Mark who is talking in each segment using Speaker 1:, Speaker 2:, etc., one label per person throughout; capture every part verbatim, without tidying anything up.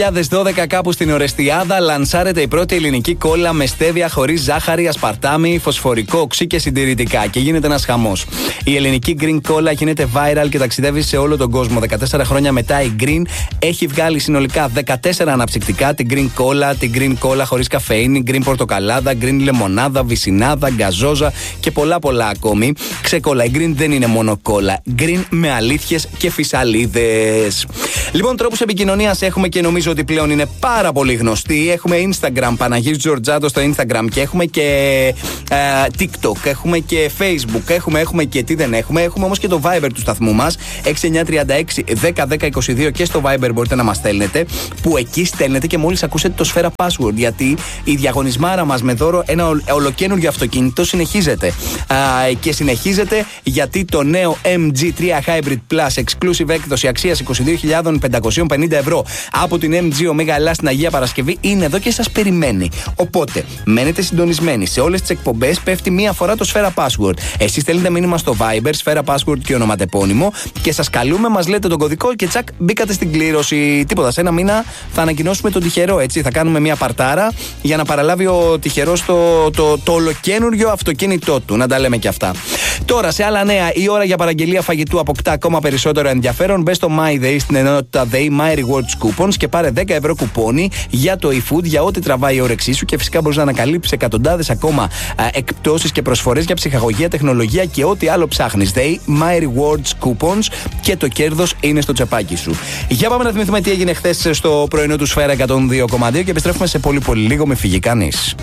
Speaker 1: δύο χιλιάδες δώδεκα κάπου στην Ορεστιάδα λανσάρεται η πρώτη ελληνική κόλλα με στέβια χωρίς ζάχαρη, ασπαρτάμι, φωσφορικό οξύ και συντηρητικά και γίνεται ένας χαμός. Η ελληνική Green Cola γίνεται viral και ταξιδεύει σε όλο τον κόσμο. δεκατέσσερα χρόνια μετά η Green έχει βγάλει συνολικά δεκατέσσερα αναψυκτικά, την Green Cola, την Green Cola χωρίς καφεΐνη, Green Πορτοκαλάδα, Green Λεμονάδα, Βυσινάδα, Γκαζόζα και πολλά πολλά ακόμη. Ξεκόλα, η Green δεν είναι μόνο κόλλα. Green με αλήθειες και φυσαλίδες. Λοιπόν, τρόπους επικοινωνίας έχουμε και νομίζω ότι πλέον είναι πάρα πολύ γνωστοί. Έχουμε Instagram, Παναγής Τζορτζάτο στο Instagram και έχουμε και ε, TikTok, έχουμε και Facebook, έχουμε, έχουμε και τι δεν έχουμε. Έχουμε όμως και το Viber του σταθμού μας έξι εννιά τρία έξι δέκα δέκα είκοσι δύο και στο Viber μπορείτε να μας στέλνετε, που εκεί στέλνετε και μόλις ακούσετε το Σφαίρα Password, γιατί η διαγωνισμάρα μας με δώρο ένα ολοκαίνουργιο αυτοκίνητο συνεχίζεται. Α, και συνεχίζεται γιατί το νέο εμ τζι τρία Hybrid Plus Exclusive έκδοση αξίας είκοσι δύο χιλιάδες πεντακόσια πενήντα ευρώ από την εμ τζι Omega Ελλάς στην Αγία Παρασκευή είναι εδώ και σας περιμένει. Οπότε μένετε συντονισμένοι σε όλες τις εκπομπές. Πέφτει μία φορά το Σφαίρα Password. Εσείς στέλνετε μήνυμα στο Viber, Σφαίρα Password και ονοματεπώνυμο και σας καλούμε, μας λέτε τον κωδικό και τσακ, μπήκατε στην κλήρωση. Τίποτα, σε ένα μήνα θα ανακοινώσουμε τον τυχερό, έτσι. Θα κάνουμε μία παρτάρα για να παραλάβει ο τυχερός το, το, το ολοκένουργιο αυτοκίνητό του. Να τα λέμε και αυτά. Τώρα, σε άλλα νέα, η ώρα για παραγγελία φαγητού αποκτά ακόμα περισσότερο ενδιαφέρον. Μπες στο MyDay στην ενότητα Day My Rewards Coupons και πάρε δέκα ευρώ κουπόνι για το eFood, για ό,τι τραβάει η όρεξή σου και φυσικά μπορείς να ανακαλύψεις εκατοντάδες ακόμα α, εκπτώσεις και προσφορές για ψυχαγωγία, τεχνολογία και ό,τι άλλο ψάχνεις. Day My Rewards Coupons και το κέρδος είναι στο τσεπάκι σου. Για πάμε να θυμηθούμε τι έγινε χθες στο πρωινό του Σφαίρα εκατόν δύο κόμμα δύο και επιστρέφουμε σε πολύ πολύ λίγο. Μη φύγει κανείς.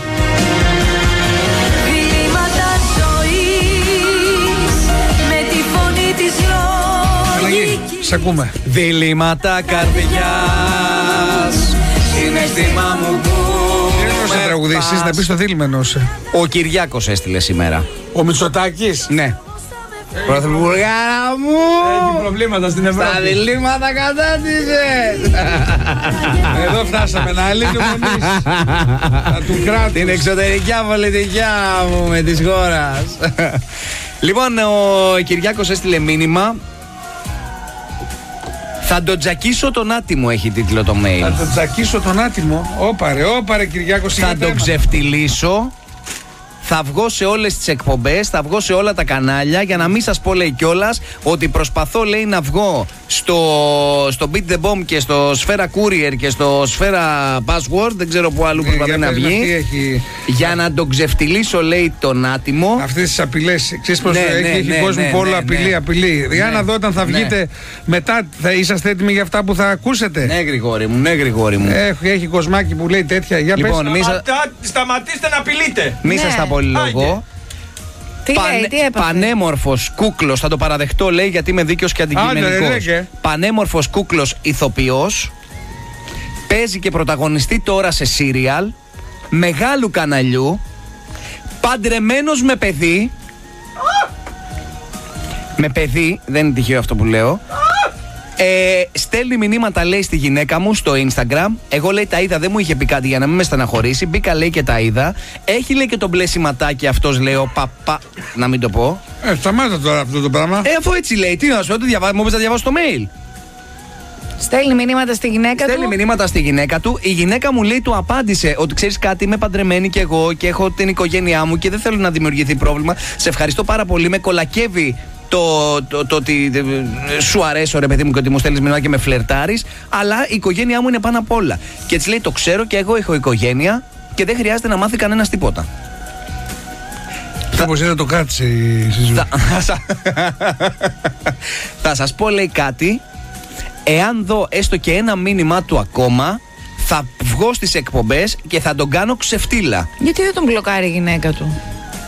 Speaker 2: Σ' ακούμε.
Speaker 1: Διλήμματα καρδιάς, συναίσθημα μου που
Speaker 2: Τι να τραγουδήσεις, να πεις το δίλημα εννοούσε.
Speaker 1: Ο Κυριάκος έστειλε σήμερα.
Speaker 2: Ο Μητσοτάκης.
Speaker 1: Ναι. Πρωθυπουργάρα μου!
Speaker 2: Έχει προβλήματα στην Ευρώπη.
Speaker 1: Τα διλήμματα κατάτησε!
Speaker 2: Εδώ φτάσαμε να λύνουμε εμείς. Του κράτους.
Speaker 1: Την εξωτερική πολιτική μου με της χώρας. Λοιπόν, ο Κυριάκος έστειλε μήνυμα. Θα τον τζακίσω τον άτιμο, έχει τίτλο το mail.
Speaker 2: Θα τον τζακίσω τον άτιμο. Όπαρε, όπαρε Κυριάκος.
Speaker 1: Θα τον ξεφτυλίσω. Θα βγω σε όλες τις εκπομπές, θα βγω σε όλα τα κανάλια για να μην σας πω, λέει κιόλας, ότι προσπαθώ, λέει, να βγω στο, στο Beat the Bomb και στο Σφαίρα Courier και στο Σφαίρα Password, δεν ξέρω που αλλού προσπαθεί να βγει,
Speaker 2: έχει...
Speaker 1: για να τον ξεφτυλίσω, λέει, τον άτιμο.
Speaker 2: Αυτές τις απειλές, ξέρεις πως
Speaker 1: ναι,
Speaker 2: έχει,
Speaker 1: ναι,
Speaker 2: έχει
Speaker 1: ναι,
Speaker 2: κόσμο
Speaker 1: ναι,
Speaker 2: πόλο,
Speaker 1: ναι,
Speaker 2: απειλή,
Speaker 1: ναι.
Speaker 2: απειλή. Για
Speaker 1: ναι,
Speaker 2: να δω όταν θα βγείτε
Speaker 1: ναι.
Speaker 2: μετά, θα είσαστε έτοιμοι για αυτά που θα ακούσετε.
Speaker 1: Ναι, Γρηγόρη μου, ναι, Γρηγόρη μου.
Speaker 2: Έχει, έχει κοσμάκι που λέει τέτοια. Για
Speaker 1: λοιπόν,
Speaker 2: πες.
Speaker 1: μη σα...
Speaker 3: Σταματά, σταματήστε να απειλείτε.
Speaker 1: Μη σας τα πολυλογώ.
Speaker 4: Τι
Speaker 1: Πανε...
Speaker 4: λέει, τι έπαθε.
Speaker 1: Πανέμορφος κούκλος, θα το παραδεχτώ, λέει, γιατί είμαι δίκαιος και αντικειμενικός.
Speaker 2: Άντε,
Speaker 1: Πανέμορφος κούκλος ηθοποιός. Παίζει και πρωταγωνιστεί τώρα σε σύριαλ μεγάλου καναλιού. Παντρεμένος με παιδί. Με παιδί, δεν είναι τυχαίο αυτό που λέω. Ε, στέλνει μηνύματα, λέει, στη γυναίκα μου στο Instagram. Εγώ, λέει, τα είδα, δεν μου είχε πει κάτι για να μην με στεναχωρήσει. Μπήκα, λέει, και τα είδα. Έχει, λέει, και το μπλε σηματάκι αυτός, λέει, ο παπά. Να μην το πω.
Speaker 2: Ε, σταμάτα τώρα αυτό το πράγμα.
Speaker 1: Ε, αφού έτσι λέει, τι να σου πω, το διαβά... μου είπες να διαβάσω το mail.
Speaker 4: Στέλνει μηνύματα στη γυναίκα
Speaker 1: Στέλνει
Speaker 4: του.
Speaker 1: μηνύματα στη γυναίκα του. Η γυναίκα μου, λέει, του απάντησε ότι ξέρεις κάτι, είμαι παντρεμένη κι εγώ και έχω την οικογένειά μου και δεν θέλω να δημιουργηθεί πρόβλημα. Σε ευχαριστώ πάρα πολύ. Με κολακεύει το, το, το ότι σου αρέσω, ρε παιδί μου, και ότι μου στέλνεις μηνύματα και με φλερτάρεις. Αλλά η οικογένειά μου είναι πάνω απ' όλα. Και έτσι λέει, το ξέρω και εγώ έχω οικογένεια και δεν χρειάζεται να μάθει κανένας τίποτα.
Speaker 2: Όπως είναι το κράτησε η συζήτηση.
Speaker 1: Θα σας πω, λέει, κάτι. Εάν δω έστω και ένα μήνυμά του ακόμα, θα βγω στις εκπομπές και θα τον κάνω ξεφτύλα.
Speaker 4: Γιατί δεν τον μπλοκάρει η γυναίκα του?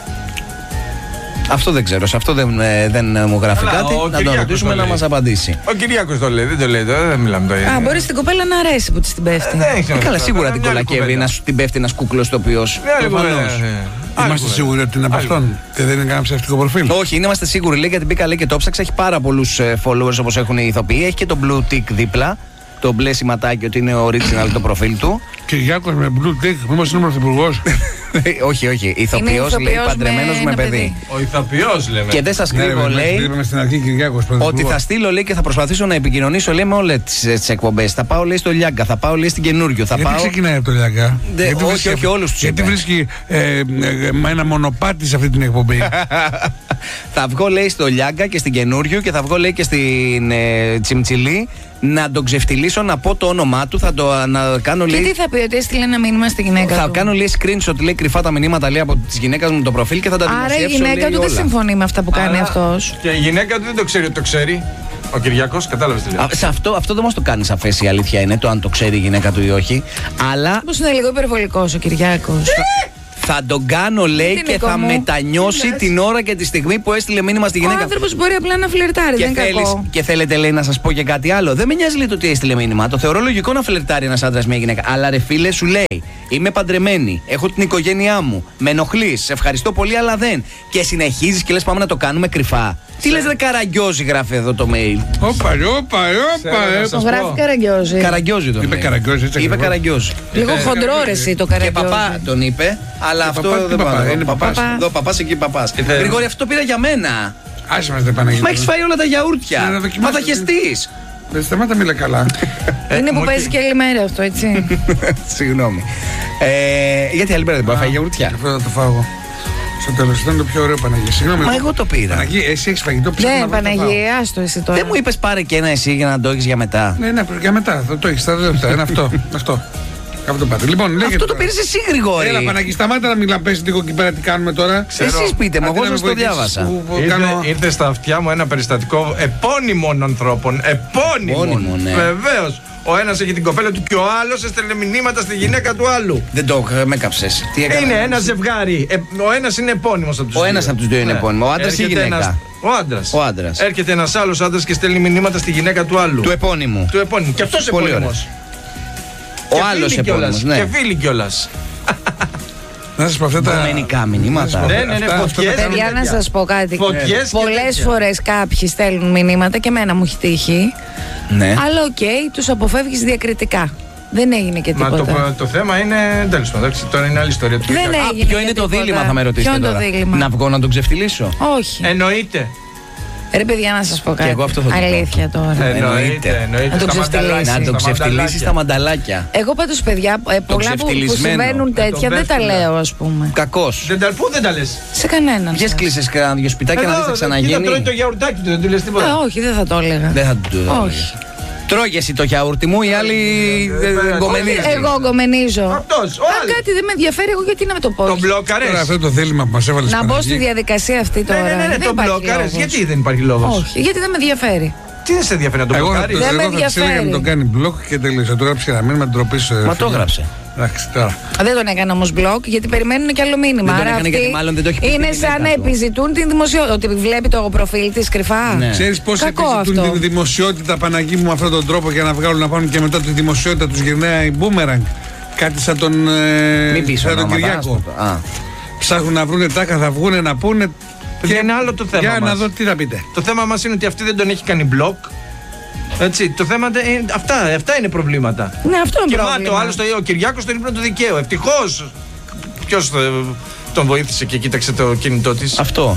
Speaker 1: Αυτό δεν ξέρω, σε αυτό δεν, δεν μου γράφει
Speaker 3: Καλά,
Speaker 1: κάτι.
Speaker 3: ο
Speaker 1: Να τον
Speaker 3: Κυριάκος
Speaker 1: ρωτήσουμε
Speaker 3: το
Speaker 1: να
Speaker 3: λέει.
Speaker 1: μας απαντήσει.
Speaker 3: Ο Κυριάκος το λέει, δεν το λέει τώρα, δεν μιλάμε τώρα.
Speaker 4: Α, μπορεί στην κοπέλα να αρέσει που της την πέφτει.
Speaker 3: Δεν έχει
Speaker 1: Ε, καλά,
Speaker 3: σημασία,
Speaker 1: σίγουρα
Speaker 3: τώρα,
Speaker 1: την
Speaker 3: μια άλλη
Speaker 1: κολακεύει,
Speaker 3: κουβέντα.
Speaker 1: να σου την πέφτει ένας κούκλος τοπιός.
Speaker 3: Μια άλλη κουβέντα,
Speaker 1: Προφανώς.
Speaker 3: ε. Άλλη
Speaker 2: Είμαστε
Speaker 3: κουβέντα.
Speaker 2: σίγουροι ότι είναι από
Speaker 3: Άλλη
Speaker 2: αυτόν και δεν είναι κανένα ψεύτικο προφίλ.
Speaker 1: Όχι, είμαστε σίγουροι, λέει, γιατί μπήκα, λέει, και το ψάξα. Έχει πάρα πολλούς ε, followers όπως έχουν οι ηθοποιοί. Έχει και το blue tick δίπλα. Το μπλε σηματάκι ότι είναι original το προφίλ του.
Speaker 2: Κυριάκος με blue tick, μήπως είναι πρωθυπουργός.
Speaker 1: Όχι, όχι. Ηθοποιός λέει παντρεμένος με παιδί.
Speaker 3: Ο ηθοποιός λέμε.
Speaker 1: Και δεν σας κρύβω, λέει,
Speaker 2: στην αρχή Κυριάκος,
Speaker 1: ότι θα στείλω, λέει, και θα προσπαθήσω να επικοινωνήσω, λέει, με όλες τις εκπομπές. Θα πάω, λέει, στο Λιάγκα, θα πάω, λέει, στην Καινούριο. Θα
Speaker 2: γιατί
Speaker 1: πάω...
Speaker 2: ξεκινάει από το Λιάγκα?
Speaker 1: Δε,
Speaker 2: γιατί
Speaker 1: όχι,
Speaker 2: βρίσκει,
Speaker 1: όχι, όλους τους
Speaker 2: γιατί
Speaker 1: είπε.
Speaker 2: βρίσκει ε, ε, ε, ένα μονοπάτι σε αυτή την εκπομπή?
Speaker 1: Θα βγω, λέει, στο Λιάγκα και στην Καινούριο και θα βγω, λέει, και στην ε, Τσιμτσιλή να τον ξεφτυλίσω, να πω το όνομά του, θα το να κάνω, λέει.
Speaker 4: Και τι θα πει, ότι έστειλε ένα μήνυμα στη γυναίκα
Speaker 1: θα
Speaker 4: του?
Speaker 1: κάνω, λέει, screenshot, λέει, κρυφά τα μηνύματα, λέει, από τη γυναίκα μου το προφίλ και θα τα δημοσιεύσω.
Speaker 4: Άρα η γυναίκα
Speaker 1: λέει,
Speaker 4: του δεν
Speaker 1: όλα.
Speaker 4: συμφωνεί με αυτά που κάνει
Speaker 3: Άρα,
Speaker 4: αυτός.
Speaker 3: Και η γυναίκα του δεν το ξέρει ότι το ξέρει. Ο Κυριάκος, κατάλαβες τι λέω.
Speaker 1: Α, σε αυτό, αυτό δεν μας το κάνει σαφές, η αλήθεια είναι, το αν το ξέρει η γυναίκα του ή όχι. Αλλά
Speaker 4: Πώς είναι λίγο υπερβολικός ο Κυριάκος.
Speaker 1: θα τον κάνω, λέει,
Speaker 4: την
Speaker 1: και
Speaker 4: Νίκο
Speaker 1: θα
Speaker 4: μου.
Speaker 1: μετανιώσει
Speaker 4: Τι λες?
Speaker 1: την ώρα και τη στιγμή που έστειλε μήνυμα στη
Speaker 4: Ο
Speaker 1: γυναίκα.
Speaker 4: άνθρωπος μπορεί απλά να φλερτάρει,
Speaker 1: Και,
Speaker 4: δεν είναι
Speaker 1: θέλεις,
Speaker 4: κακό.
Speaker 1: και θέλετε, λέει, να σας πω και κάτι άλλο. Δεν με νοιάζει, λέει, το ότι έστειλε μήνυμα. Το θεωρώ λογικό να φλερτάρει ένας άντρας μια γυναίκα. Αλλά ρε φίλε, σου λέει, είμαι παντρεμένη, έχω την οικογένειά μου, με ενοχλείς, σε ευχαριστώ πολύ, αλλά δεν. Και συνεχίζεις και λες, πάμε να το κάνουμε κρυφά. Τι λες, ρε Καραγκιόζη, γράφει εδώ το mail.
Speaker 2: Όπα, όπα, όπα.
Speaker 4: Το γράφει Καραγκιόζη.
Speaker 1: Καραγκιόζη το
Speaker 2: Είπε
Speaker 1: mail.
Speaker 2: Καραγκιόζη, έτσι
Speaker 1: Είπε
Speaker 2: ακριβώς.
Speaker 1: Καραγκιόζη.
Speaker 4: Λίγο χοντρό ρε εσύ το
Speaker 1: Και
Speaker 4: Καραγκιόζη.
Speaker 1: παπά τον είπε, αλλά αυτό
Speaker 2: παπά, τι
Speaker 1: δεν
Speaker 2: παπά,
Speaker 1: πάω.
Speaker 2: είναι
Speaker 1: Παπάς,
Speaker 4: παπά.
Speaker 1: εδώ παπάς, εκεί παπάς.
Speaker 3: θέλει.
Speaker 1: Γρηγόρη, αυτό το πήρα για μένα.
Speaker 2: Άσε μας, δεν Παναγία.
Speaker 1: Μα έχεις φάει όλα τα
Speaker 2: Ναι,
Speaker 1: γιαούρτια.
Speaker 2: να
Speaker 1: Μα
Speaker 2: δοκιμάσω.
Speaker 1: θα χεστείς.
Speaker 2: Δεν σταμάτα, μίλα καλά.
Speaker 4: Είναι που
Speaker 3: μου
Speaker 4: παίζει και άλλη μέρα αυτό, έτσι.
Speaker 1: Συγγνώμη. Ε, γιατί άλλη μέρα δεν μπορεί να φάει γιαουρτιά.
Speaker 2: Αυτό θα το φάω εγώ. Στο τέλος ήταν το πιο ωραίο, Παναγία. Συγγνώμη.
Speaker 1: Μα εγώ το πήρα.
Speaker 2: Παναγία, εσύ έχεις φαγητό, ψάχνω
Speaker 4: Ναι,
Speaker 2: να βρω το φάω.
Speaker 4: Παναγία, άστο εσύ τώρα.
Speaker 1: Δεν μου είπες πάρε και ένα εσύ για να το έχεις για μετά.
Speaker 2: Ναι, ναι, για μετά. Θα το έχεις, θα το λεπτά. Είναι αυτό. Αυτό. Αυτό το πάτε. Λοιπόν, λέγε.
Speaker 1: Αυτό το
Speaker 2: τώρα.
Speaker 1: πήρες εσύ, Γρηγόρη.
Speaker 2: Έλα, Παναγία, σταμάτα να μιλάμε, πες λίγο εκεί πέρα τι κάνουμε τώρα.
Speaker 1: Εσείς πείτε μου,
Speaker 2: Αντί
Speaker 1: εγώ
Speaker 2: να με
Speaker 1: σας το
Speaker 2: βοηθήσεις
Speaker 1: διάβασα.
Speaker 2: που- που
Speaker 3: Ήρθε,
Speaker 2: κάνω-
Speaker 3: ήρθε στα αυτιά μου ένα περιστατικό επώνυμων ανθρώπων. Επώνυμων.
Speaker 1: Επώνυμο, ναι.
Speaker 3: Βεβαίως. Ο ένας έχει την κοπέλα του και ο άλλος έστελνε μηνύματα στη γυναίκα του άλλου.
Speaker 1: Δεν το ε, με κάψες. Τι έκανα.
Speaker 3: Είναι ένα ζευγάρι. Ε, ο ένας είναι επώνυμος από τους
Speaker 1: Ο
Speaker 3: δύο.
Speaker 1: ένας από τους δύο είναι
Speaker 3: Ναι.
Speaker 1: επώνυμο. Ο άντρας ή η
Speaker 3: Έρχεται
Speaker 1: γυναίκα?
Speaker 3: ένας- Ο άντρας.
Speaker 1: Ο άντρας.
Speaker 3: Έρχεται ένας άλλος άντρας και στέλνει μηνύματα στη γυναίκα του άλλου.
Speaker 1: Του επώνυμου.
Speaker 3: Του επώνυμου. Και αυτός
Speaker 1: Πολύ
Speaker 3: επώνυμος.
Speaker 1: Ο
Speaker 3: Και
Speaker 1: άλλος
Speaker 3: φίλοι κιόλας.
Speaker 1: επώνυμος, ναι.
Speaker 3: Και φίλοι κιόλας.
Speaker 2: Να σας πω αυτά τα.
Speaker 1: Δομενικά μηνύματα.
Speaker 2: Να σας πω,
Speaker 3: Ναι, ναι, ναι,
Speaker 2: αυτά- αυτά
Speaker 3: φωτιές.
Speaker 2: τα κάνουν
Speaker 4: Παιδιά, να
Speaker 3: τέτοια.
Speaker 4: σας πω κάτι.
Speaker 3: Φωτιές και
Speaker 4: Πολλές
Speaker 3: τέτοια.
Speaker 4: φορές κάποιοι στέλνουν μηνύματα και εμένα μου έχει τύχει.
Speaker 1: Ναι.
Speaker 4: Αλλά οκ, τους αποφεύγεις διακριτικά. Δεν έγινε και
Speaker 3: Μα
Speaker 4: τίποτα.
Speaker 3: το, το θέμα είναι. Τέλος πάντων, εντάξει, τώρα είναι άλλη ιστορία. του
Speaker 4: Δεν
Speaker 3: Κυριάκου.
Speaker 1: Α,
Speaker 4: έγινε
Speaker 1: ποιο
Speaker 4: και
Speaker 1: είναι το
Speaker 4: τίποτα.
Speaker 1: δίλημμα, θα με ρωτήσετε.
Speaker 4: Ποιο είναι το
Speaker 1: τώρα.
Speaker 4: δίλημμα?
Speaker 1: Να βγω να τον ξεφτυλίσω.
Speaker 4: Όχι.
Speaker 3: Εννοείται.
Speaker 4: Ρε παιδιά, να σας πω κάτι.
Speaker 1: εγώ αυτό θα το πω.
Speaker 4: Αλήθεια τώρα.
Speaker 3: Εννοείται.
Speaker 1: Εννοείται.
Speaker 3: εννοείται.
Speaker 4: Να τον
Speaker 3: Στα
Speaker 4: ξεφτυλίσεις.
Speaker 3: μανταλάκια,
Speaker 1: Να τον
Speaker 3: στα
Speaker 1: ξεφτυλίσει στα
Speaker 3: μανταλάκια.
Speaker 1: μανταλάκια.
Speaker 4: Εγώ πάντως παιδιά, ε, πολλά που, που
Speaker 1: ξεφτυλισμένο.
Speaker 4: συμβαίνουν
Speaker 3: Με τον
Speaker 4: τέτοια δεν τα
Speaker 3: πέφτυλα.
Speaker 4: λέω ας πούμε.
Speaker 1: Κακός.
Speaker 3: Δεν τα, πού δεν τα λες.
Speaker 4: Σε κανέναν.
Speaker 1: Βγες
Speaker 4: σας.
Speaker 1: κλείσες κανένα δυο σπιτάκια να δεις θα
Speaker 3: Εδώ, κοίτα,
Speaker 1: ξαναγίνει.
Speaker 3: τρώει το γιαουρτάκι του, δεν του λες
Speaker 4: Ε,
Speaker 3: τίποτα.
Speaker 4: όχι, δεν θα το έλεγα.
Speaker 1: Δεν θα του το
Speaker 4: Όχι.
Speaker 1: Τρώγε εσύ το γιαούρτι μου, οι άλλοι
Speaker 3: Ε,
Speaker 1: ε,
Speaker 3: ε,
Speaker 1: γκομενίζουν.
Speaker 4: Εγώ γκομενίζω.
Speaker 3: Αυτός, ο
Speaker 4: Αν
Speaker 3: άλλος.
Speaker 4: κάτι δεν με ενδιαφέρει, εγώ γιατί να με το πω.
Speaker 3: Τον μπλόκαρες.
Speaker 2: Τώρα αυτό το δίλημμα που μας έβαλες
Speaker 4: Να μπω
Speaker 2: Παναγία.
Speaker 4: στη διαδικασία αυτή
Speaker 3: Ναι,
Speaker 4: τώρα.
Speaker 3: ναι, ναι, ναι,
Speaker 4: Δεν
Speaker 3: τον
Speaker 4: υπάρχει
Speaker 3: μπλόκαρες.
Speaker 4: λόγος.
Speaker 3: Γιατί δεν υπάρχει λόγος.
Speaker 4: Όχι, γιατί δεν με ενδιαφέρει.
Speaker 3: Τι δεν σε ενδιαφέρει να τον
Speaker 2: Εγώ θα
Speaker 3: μπλοκάρεις.
Speaker 2: το
Speaker 4: Δεν με
Speaker 2: εγώ θα της έλεγα να
Speaker 4: ενδιαφέρει.
Speaker 2: τον κάνει μπλοκ και τελείωσε. Του γράψει ένα μήνυμα, την τροπή σου.
Speaker 1: Μα το έγραψε.
Speaker 2: Εντάξει, τώρα.
Speaker 4: Δεν τον έκανα όμω μπλοκ γιατί περιμένουν και άλλο μήνυμα.
Speaker 1: Δεν τον
Speaker 4: Άρα
Speaker 1: έκανε
Speaker 4: αυτοί
Speaker 1: γιατί μάλλον δεν το έχει πει
Speaker 4: είναι
Speaker 1: στη
Speaker 4: σαν
Speaker 1: γυναίκα
Speaker 4: να
Speaker 1: του.
Speaker 4: επιζητούν την δημοσιότητα. Ότι βλέπει το προφίλ τη κρυφά.
Speaker 1: Ναι.
Speaker 2: Ξέρεις πώς
Speaker 4: Κακό
Speaker 2: επιζητούν
Speaker 4: αυτό.
Speaker 2: την δημοσιότητα, Παναγί μου, με αυτόν τον τρόπο για να βγάλουν να πάνε και μετά τη δημοσιότητα τους γυρνάει μπούμεραγκ. Κάτι σαν τον, ε,
Speaker 1: Μην πεις
Speaker 2: σαν τον
Speaker 1: ονόματα,
Speaker 2: Κυριάκο.
Speaker 1: άστο το. Α.
Speaker 2: Ψάχνουν να βρούνε τάκα, θα βγούνε να πούνε.
Speaker 3: Και είναι άλλο το θέμα
Speaker 2: Για να
Speaker 3: μας.
Speaker 2: δω τι θα πείτε.
Speaker 3: Το θέμα μας είναι ότι αυτή δεν τον έχει κάνει μπλοκ. Έτσι, το θέμα δεν- είναι, αυτά, αυτά είναι προβλήματα.
Speaker 4: Ναι, αυτό είναι
Speaker 3: Και μα
Speaker 4: πρόβλημα.
Speaker 3: το άλλο, ο Κυριάκος τον ύπνο του δικαίου. Ευτυχώς. Ποιος τον βοήθησε και κοίταξε το κινητό της.
Speaker 1: Αυτό.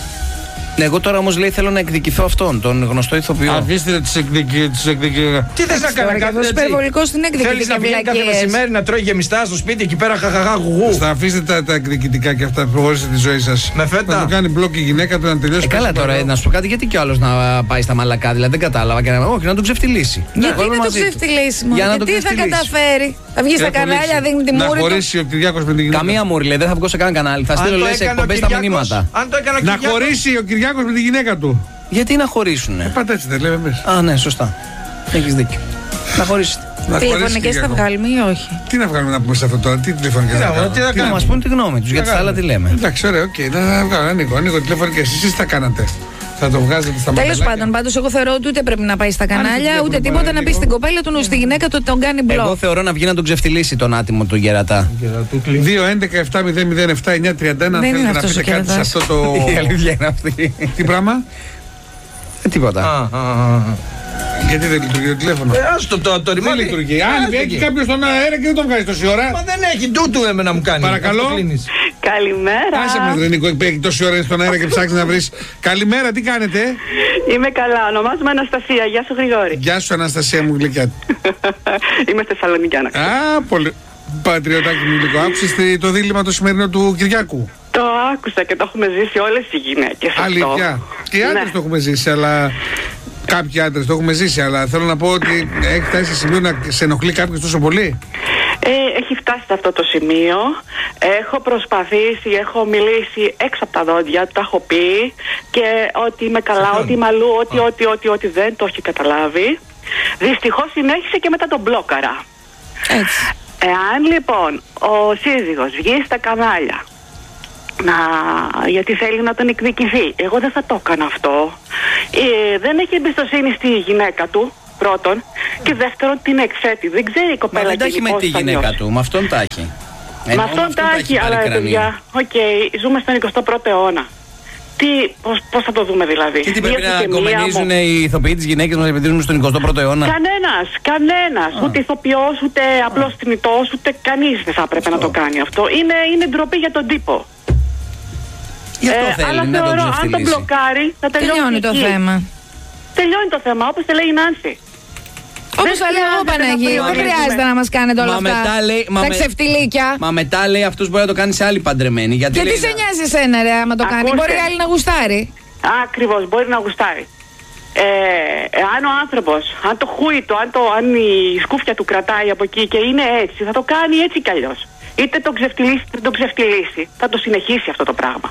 Speaker 1: Ναι, εγώ τώρα όμως λέει θέλω να εκδικηθώ αυτόν, τον γνωστό ηθοποιό.
Speaker 2: Αφήστε τις εκδικίες.
Speaker 3: Τι θες να κάνει
Speaker 4: Τώρα,
Speaker 3: κάτι
Speaker 4: καθώς υπερβολικός στην έκδικη
Speaker 3: Θέλεις
Speaker 4: και
Speaker 3: να βγαίνει κάθε
Speaker 4: βλακίες.
Speaker 3: μεσημέρι να τρώει γεμιστά στο σπίτι εκεί πέρα χαχαχά γουγού.
Speaker 2: Θα αφήσετε τα, τα εκδικητικά και αυτά που προχωρήσετε τη ζωή σας.
Speaker 3: Με φέτα.
Speaker 2: Να το κάνει μπλοκ η γυναίκα του να τελειώσει.
Speaker 1: Ε, καλά
Speaker 2: πες,
Speaker 1: τώρα,
Speaker 2: παρακαλώ.
Speaker 1: να σου πω κάτι, γιατί κι ο άλλος να πάει στα μαλακά, δηλαδή δεν κατάλαβα. Και να, όχι, να τον ξεφτυλίσει.
Speaker 4: Γιατί
Speaker 1: Εγώ είμαι
Speaker 4: είναι το
Speaker 1: μαζί του.
Speaker 4: ξεφτυλίσιμο,
Speaker 1: Για να τον
Speaker 4: γιατί θα
Speaker 1: ξεφτυλίσει.
Speaker 4: καταφέρει. Θα βγει στα
Speaker 2: Να
Speaker 4: κανάλια,
Speaker 2: χωρίσει.
Speaker 4: δείχνει τη
Speaker 2: Να
Speaker 4: μούρη του.
Speaker 2: χωρίσει ο Κυριάκος με την γυναίκα.
Speaker 1: Καμία μούρη λέει, δεν θα βγω σε κανένα κανάλι. Θα
Speaker 3: Αν
Speaker 1: στείλω
Speaker 3: το
Speaker 1: λε σε
Speaker 3: έκανε ο
Speaker 1: εκπομπές τα
Speaker 3: Κυριάκος-
Speaker 1: μηνύματα.
Speaker 3: Αν το έκανε ο
Speaker 2: Να
Speaker 3: Κυριάκος-
Speaker 2: χωρίσει ο Κυριάκος με τη γυναίκα του.
Speaker 1: Γιατί να χωρίσουνε.
Speaker 2: Πάντα έτσι δεν λέμε εμείς.
Speaker 1: Α, ναι, σωστά. Έχεις δίκιο. Να χωρίσετε.
Speaker 2: Να χωρίσει
Speaker 4: Τηλεφωνικές θα
Speaker 2: Κυριάκο.
Speaker 4: βγάλουμε ή όχι.
Speaker 2: Τι να βγάλουμε να πούμε σε αυτό τώρα, τι τηλεφωνικές
Speaker 3: Τι
Speaker 2: να
Speaker 3: να
Speaker 2: βγάλουμε.
Speaker 3: τι να
Speaker 2: Τι
Speaker 1: Να
Speaker 3: κάνουμε.
Speaker 1: μας πούν τη γνώμη τους, γιατί στα άλλα τι λέμε.
Speaker 2: Εντάξει, ωραία, οκ. Να βγάλω, ανοίγω, ανοίγω τηλεφωνικές. Εσείς τι θα κάνατε. Θα το βγάζετε στα μάτια.
Speaker 4: Τέλος πάντων, πάντως εγώ θεωρώ ότι ούτε πρέπει να πάει στα κανάλια,
Speaker 2: τηλέφωνο
Speaker 4: ούτε τίποτα
Speaker 2: πάρε
Speaker 4: να πει
Speaker 2: λίγο.
Speaker 4: στην κοπέλα του, στη γυναίκα του ότι τον κάνει
Speaker 1: Εγώ
Speaker 4: μπλοκ.
Speaker 1: θεωρώ να βγει να τον ξεφτυλίσει τον άτιμο του γερατά.
Speaker 2: δύο έντεκα επτά μηδέν μηδέν επτά εννιά τριάντα ένα.
Speaker 4: Δεν είναι
Speaker 2: Θέλετε να
Speaker 4: αυτός ο
Speaker 2: πείτε κάτι σε
Speaker 4: κερατάς.
Speaker 2: αυτό το.
Speaker 1: Η αλήθεια είναι αυτή.
Speaker 2: Τι πράγμα.
Speaker 1: Ε, τίποτα.
Speaker 3: Α, α, α, α.
Speaker 2: Γιατί δεν λειτουργεί το τηλέφωνο?
Speaker 3: Ε, ας το, το, το ρημάδι.
Speaker 2: Δεν λειτουργεί. Αν έχει κάποιο τον αέρα και δεν τον βγάζει τόση ώρα.
Speaker 3: Μα δεν έχει ντούτου εμένα μου κάνει.
Speaker 2: Παρακαλώ.
Speaker 5: Καλημέρα.
Speaker 2: Άσε μας ρε Νίκο, έχει τόση ώρα στον αέρα και ψάχνει να βρει. Καλημέρα, τι κάνετε?
Speaker 5: Είμαι καλά. Ονομάζομαι Αναστασία. Γεια σου, Γρηγόρη.
Speaker 2: Γεια σου, Αναστασία μου γλυκιά.
Speaker 5: Είμαι Θεσσαλονικιάνα.
Speaker 2: Α, πολύ. Πατριωτάκι μου γλυκό. Άκουσες το δίλημμα το σημερινό του Κυριάκου?
Speaker 5: Το άκουσα και το έχουμε ζήσει όλες οι γυναίκες.
Speaker 2: Αλήθεια. Και οι άντρες
Speaker 5: Ναι.
Speaker 2: το έχουμε ζήσει, αλλά. Κάποιοι άντρες το έχουμε ζήσει, αλλά θέλω να πω ότι έχει φτάσει σε σημείο να σε ενοχλεί κάποιος τόσο πολύ.
Speaker 5: Ε, έχει φτάσει σε αυτό το σημείο. Έχω προσπαθήσει, έχω μιλήσει έξω από τα δόντια, το έχω πει και ότι είμαι καλά, ότι είμαι αλλού, ότι, ότι, ότι, ότι δεν το έχει καταλάβει. Δυστυχώς συνέχισε και μετά τον μπλόκαρα.
Speaker 4: Έτσι.
Speaker 5: Εάν λοιπόν ο σύζυγος βγει στα κανάλια να, γιατί θέλει να τον εκδικηθεί, εγώ δεν θα το έκανα αυτό. Ε, δεν έχει εμπιστοσύνη στη γυναίκα του, πρώτον, και δεύτερον την εξέτει. Δεν ξέρει η κοπέλα.
Speaker 1: Μα δεν τα έχει με τη γυναίκα του, με αυτόν τα έχει.
Speaker 5: Με αυτόν τα έχει, αλλά παιδιά, οκ, okay, ζούμε στον εικοστό πρώτο αιώνα. Τι, πώς, πώς θα το δούμε δηλαδή?
Speaker 1: Και τι πρέπει
Speaker 5: Μια
Speaker 1: να
Speaker 5: συγγενεία
Speaker 1: κομμενίζουν
Speaker 5: μου.
Speaker 1: οι ηθοποιοί της γυναίκας μας επειδή ζούμε στον εικοστό πρώτο αιώνα?
Speaker 5: Κανένας, κανένας. Ούτε ηθοποιός, ούτε απλός θνητός, ούτε κανείς δεν θα έπρεπε να το κάνει αυτό. Είναι, είναι ντροπή για τον τύπο.
Speaker 1: Γι' αυτό
Speaker 5: Ε,
Speaker 1: θέλει
Speaker 5: αλλά
Speaker 1: να τον
Speaker 5: θεωρώ, αν τον
Speaker 1: ξεφτυλίσει.
Speaker 5: μπλοκάρει, θα τελειώσει
Speaker 4: Τελειώνει το
Speaker 5: εκεί.
Speaker 4: θέμα.
Speaker 5: Τελειώνει το θέμα, όπως το λέει η Νάνση.
Speaker 4: Όπως θα λέω εγώ,
Speaker 5: χρειάζεται να
Speaker 4: Παναγί, δεν
Speaker 5: περιορίζουμε.
Speaker 4: χρειάζεται να μας κάνετε όλα
Speaker 1: Μα
Speaker 4: αυτά.
Speaker 1: μετά λέει, μα
Speaker 4: Τα
Speaker 1: με-
Speaker 4: ξεφτιλίκια.
Speaker 1: Μα μετά λέει αυτός μπορεί να το κάνει σε άλλη παντρεμένη. Γιατί,
Speaker 4: Και τι
Speaker 1: λέει
Speaker 4: σε
Speaker 1: να-
Speaker 4: νοιάζει εσένα, ρε, άμα το κάνει?
Speaker 5: Ακούστε.
Speaker 4: Μπορεί η άλλη να γουστάρει.
Speaker 5: Ακριβώς, μπορεί να γουστάρει. Ε, αν ο άνθρωπος, αν το χούι του, αν, το, αν η σκούφια του κρατάει από εκεί και είναι έτσι, θα το κάνει έτσι κι αλλιώς. Είτε τον ξεφτυλίσει, είτε τον ξεφτυλίσει. Θα το συνεχίσει αυτό το πράγμα.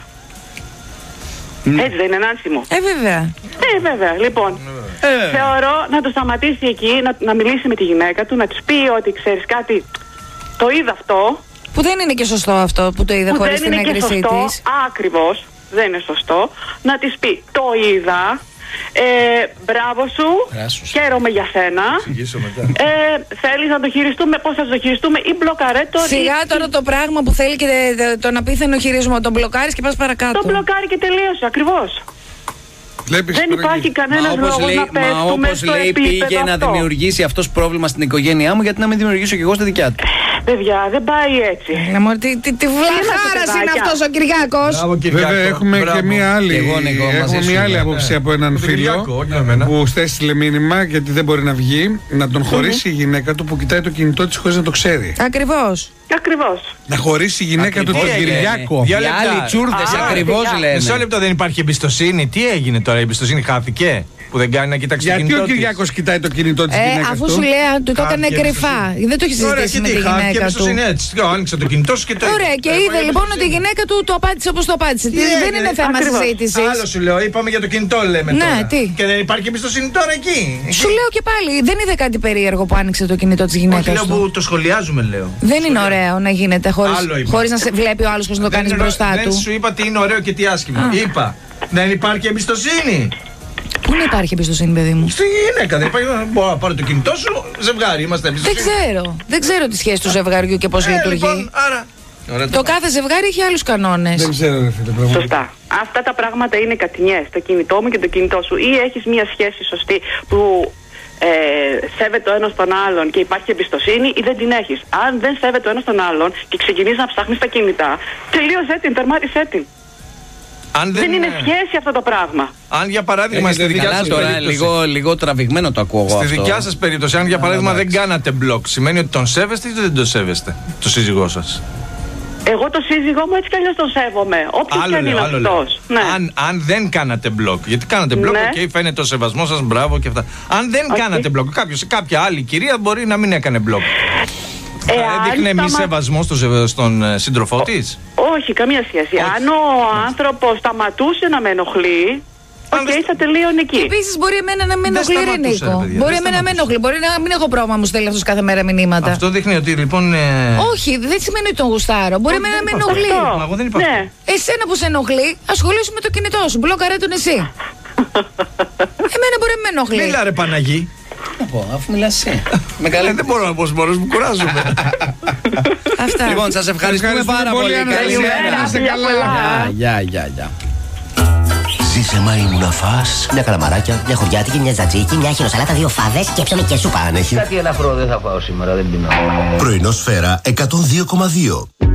Speaker 5: Έτσι δεν είναι, Νάνση μου?
Speaker 4: Ε, βέβαια.
Speaker 5: Ε, βέβαια. Λοιπόν,
Speaker 1: Ε,
Speaker 5: θεωρώ να το σταματήσει εκεί, να, να μιλήσει με τη γυναίκα του, να της πει ότι ξέρεις κάτι, το είδα αυτό,
Speaker 4: Που δεν είναι και σωστό αυτό που το είδε
Speaker 5: που
Speaker 4: χωρίς
Speaker 5: δεν
Speaker 4: την
Speaker 5: είναι και
Speaker 4: έγκρισή
Speaker 5: σωστό,
Speaker 4: της.
Speaker 5: ακριβώς, δεν είναι σωστό, να της πει το είδα, ε, μπράβο σου,
Speaker 1: Κράσους.
Speaker 5: χαίρομαι για σένα,
Speaker 3: Εξηγήσω μετά.
Speaker 5: ε, θέλεις να το χειριστούμε, πώς θα το χειριστούμε ή μπλοκαρέ το.
Speaker 4: Σιγά
Speaker 5: ή-
Speaker 4: τώρα το πράγμα που θέλει και τε- τον απίθανο χειρισμό. Τον μπλοκάρεις και πας παρακάτω.
Speaker 5: Το μπλοκάρει και τελείωσε, ακριβώς.
Speaker 2: Βλέπεις,
Speaker 5: Δεν
Speaker 2: Παναγί.
Speaker 5: υπάρχει
Speaker 1: Μα
Speaker 5: κανένας
Speaker 1: όπως
Speaker 5: λόγος
Speaker 1: λέει,
Speaker 5: να
Speaker 1: μα
Speaker 5: πέφτουμε
Speaker 1: όπως
Speaker 5: στο
Speaker 1: λέει
Speaker 5: επίπεδο
Speaker 1: πήγε να
Speaker 5: αυτό.
Speaker 1: δημιουργήσει αυτός πρόβλημα στην οικογένειά μου, γιατί να μην δημιουργήσω και εγώ στη δικιά του.
Speaker 5: Παιδιά, δεν πάει έτσι.
Speaker 4: Να μου, τι, τι, τι βλαχάρας είναι
Speaker 5: παιδάκια.
Speaker 4: αυτός ο Κυριάκος.
Speaker 3: Μπράβο, Κυριάκο.
Speaker 2: Βέβαια έχουμε
Speaker 3: Μπράβο.
Speaker 2: και μία άλλη,
Speaker 1: Και εγώ, Νίκο, μαζί
Speaker 2: έχουμε
Speaker 1: σου,
Speaker 2: μία άλλη
Speaker 1: ναι.
Speaker 2: άποψη από έναν
Speaker 3: Με τον Κυριάκο,
Speaker 2: φίλο
Speaker 3: όχι με εμένα.
Speaker 2: που στέστηλε μήνυμα γιατί δεν μπορεί να βγει, να τον χωρίσει η γυναίκα του που κοιτάει το κινητό της χωρίς να το ξέρει.
Speaker 4: Ακριβώς.
Speaker 5: Ακριβώς.
Speaker 2: Να χωρίσει η γυναίκα του
Speaker 1: Ακριβώς
Speaker 2: τον
Speaker 1: έγινε.
Speaker 2: Κυριάκο.
Speaker 3: Δύο
Speaker 1: Οι
Speaker 3: λεπτά.
Speaker 1: άλλοι τσούρδες
Speaker 5: Α,
Speaker 1: ακριβώς
Speaker 5: παιδιά.
Speaker 1: λένε.
Speaker 3: Μισό λεπτό, δεν υπάρχει εμπιστοσύνη. Τι έγινε τώρα, η εμπιστοσύνη χάθηκε που δεν κάνει να κοιτάξει το
Speaker 2: Γιατί
Speaker 3: κινητό
Speaker 2: ο
Speaker 3: της?
Speaker 2: Κυριάκος κοιτάει το κινητό της
Speaker 4: Ε,
Speaker 2: γυναίκας
Speaker 4: αφού
Speaker 2: του?
Speaker 4: σου λέει, του το έκανε
Speaker 3: Χάθηκε
Speaker 4: κρυφά. Δεν το έχει
Speaker 3: Ωραία,
Speaker 4: συζητήσει
Speaker 3: και
Speaker 4: με
Speaker 3: τι
Speaker 4: τη
Speaker 3: χάθηκε,
Speaker 4: γυναίκα
Speaker 3: εμπιστοσύνη
Speaker 4: του.
Speaker 3: έτσι. Το άνοιξε το κινητό σου και το.
Speaker 4: Ωραία, και
Speaker 3: Ε,
Speaker 4: είδε
Speaker 3: πάει
Speaker 4: λοιπόν ότι η
Speaker 3: εμπιστοσύνη.
Speaker 4: γυναίκα του το απάντησε όπως το απάντησε.
Speaker 3: Τι
Speaker 4: Δεν
Speaker 3: έγινε,
Speaker 4: είναι θέμα
Speaker 5: ακριβώς.
Speaker 4: συζήτηση.
Speaker 3: Άλλο σου λέω, είπαμε για το κινητό λέμε
Speaker 4: Ναι,
Speaker 3: τώρα.
Speaker 4: τι?
Speaker 3: Και δεν υπάρχει εμπιστοσύνη τώρα εκεί.
Speaker 4: Σου λέω και πάλι, δεν είδε κάτι περίεργο που άνοιξε το κινητό της
Speaker 3: Όχι,
Speaker 4: γυναίκας
Speaker 3: λέω
Speaker 4: του.
Speaker 3: που το σχολιάζουμε, λέω.
Speaker 4: Δεν είναι ωραίο να γίνεται χωρίς,
Speaker 3: Άλλο είπα.
Speaker 4: χωρίς να σε βλέπει ο άλλος πώς να το
Speaker 3: Δεν
Speaker 4: κάνεις
Speaker 3: είναι-
Speaker 4: μπροστά
Speaker 3: δεν
Speaker 4: του.
Speaker 3: σου είπα τι είναι ωραίο και τι άσχημο. Είπα. Δεν υπάρχει εμπιστοσύνη.
Speaker 4: Πού να υπάρχει εμπιστοσύνη, παιδί μου?
Speaker 3: Στη γυναίκα δεν υπάρχει. Μπορώ να πάρω το κινητό σου, ζευγάρι, είμαστε
Speaker 4: Δεν
Speaker 3: εμπιστοσύνη.
Speaker 4: ξέρω. Δεν ξέρω τη σχέση του ζευγαριού και πώς
Speaker 3: Ε,
Speaker 4: λειτουργεί.
Speaker 3: λοιπόν, άρα. Ωραία,
Speaker 4: Το κάθε ζευγάρι έχει άλλους κανόνες.
Speaker 2: Δεν ξέρω ρε φίλε πραγματικά.
Speaker 5: Σωστά. Αυτά τα πράγματα είναι κατηνιές. Το κινητό μου και το κινητό σου. Ή έχεις μια σχέση σωστή που ε, σέβεται ο ένας τον άλλον και υπάρχει εμπιστοσύνη, ή δεν την έχεις. Αν δεν σέβεται ο ένας τον άλλον και ξεκινείς να ψάχνεις τα κινητά, τελείωσέ την, τερμάτισέ την.
Speaker 3: Αν
Speaker 5: Δεν είναι σχέση αυτό το πράγμα.
Speaker 3: Αν για παράδειγμα στη
Speaker 2: Έχετε
Speaker 3: δικιά
Speaker 1: Καλά
Speaker 3: σας
Speaker 1: τώρα,
Speaker 3: περίπτωση.
Speaker 1: λίγο, λίγο τραβηγμένο το ακούω εγώ
Speaker 3: Στη
Speaker 1: αυτό.
Speaker 3: δικιά σας περίπτωση, αν για παράδειγμα δεν
Speaker 1: εντάξει.
Speaker 3: κάνατε μπλοκ, σημαίνει ότι τον σέβεστε ή δεν τον σέβεστε, το σύζυγό σας?
Speaker 5: Εγώ το σύζυγό μου έτσι κι αλλιώς τον σέβομαι. Όποιος και
Speaker 3: Άλλο
Speaker 5: αν
Speaker 3: λέω,
Speaker 5: είναι
Speaker 3: άλλο λέω.
Speaker 5: αυτός. Ναι.
Speaker 3: Αν, αν δεν κάνατε μπλοκ, γιατί κάνατε μπλοκ,
Speaker 5: Ναι.
Speaker 3: οκ, φαίνεται ο σεβασμό σας, μπράβο και αυτά. Αν δεν
Speaker 5: Οκ.
Speaker 3: κάνατε μπλοκ, κάποιος, κάποια άλλη κυρία μπορεί να μην έκανε μπλοκ. Θα
Speaker 5: Εάν
Speaker 3: έδειχνε μη
Speaker 5: σταμα-
Speaker 3: σεβασμό στο ζευ- στον ε, σύντροφό της?
Speaker 5: Όχι, καμία σχέση. Αν ο άνθρωπος σταματούσε να με ενοχλεί,
Speaker 3: Αν
Speaker 5: οκ,
Speaker 3: δεν-
Speaker 5: θα τελείωνε εκεί.
Speaker 4: Επίση, μπορεί εμένα να με
Speaker 3: Δεν
Speaker 4: ενοχλεί, ρε
Speaker 3: σταματούσε,
Speaker 4: Νίκο.
Speaker 3: ρε παιδιά,
Speaker 4: Μπορεί
Speaker 3: δεν
Speaker 4: εμένα να με
Speaker 3: σταματούσε.
Speaker 4: ενοχλεί. Μπορεί να μην έχω πρόβλημα, μου στέλνει αυτό κάθε μέρα μηνύματα.
Speaker 3: Αυτό δείχνει ότι λοιπόν. Ε...
Speaker 4: Όχι, δεν σημαίνει ότι τον γουστάρω. Μπορεί εμένα να με
Speaker 3: δεν είπα
Speaker 4: ενοχλεί.
Speaker 3: αυτό. Μα εγώ δεν είπα
Speaker 5: Ναι.
Speaker 3: αυτό.
Speaker 4: Εσένα που σε ενοχλεί, ασχολήσου με το κινητό σου. Μπλοκαρέ τον εσύ. Εμένα μπορεί να με ενοχλεί.
Speaker 3: Μίλα ρε Παναγί.
Speaker 1: Να πω, αφού μιλάς εσύ. Με
Speaker 3: Ε,
Speaker 1: καλή.
Speaker 3: δεν μπορώ να πω μόνος μου, κουράζομαι.
Speaker 4: Αυτά.
Speaker 1: Λοιπόν, σας ευχαριστούμε
Speaker 2: Ευχαριστούμε
Speaker 1: πάρα
Speaker 2: πολύ,
Speaker 1: πολύ.
Speaker 2: Αναστασία.
Speaker 1: Καλημέρα.
Speaker 2: Να είστε καλά.
Speaker 1: Γεια, γεια, γεια.
Speaker 6: Ζήσε μάιμου να φας. Μια καλαμαράκια, μια χωριάτικη, μια τζατζίκι, μια χειροσαλάτα, δύο φάδες και ψωμί και σούπα αν έχει.
Speaker 7: Κάτι ελαφρό δεν θα φάω σήμερα, δεν πεινάω.
Speaker 6: Πρωινό Σφαίρα εκατόν δύο κόμμα δύο.